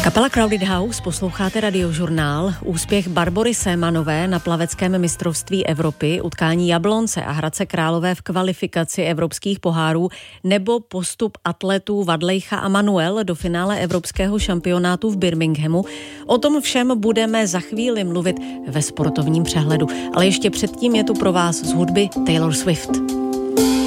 Kapela Crowded House, posloucháte Radiožurnál. Úspěch Barbory Sémanové na plaveckém mistrovství Evropy, utkání Jablonce a Hradce Králové v kvalifikaci evropských pohárů nebo postup atletů Vadlejcha a Manuel do finále evropského šampionátu v Birminghamu. O tom všem budeme za chvíli mluvit ve sportovním přehledu. Ale ještě předtím je tu pro vás z hudby Taylor Swift.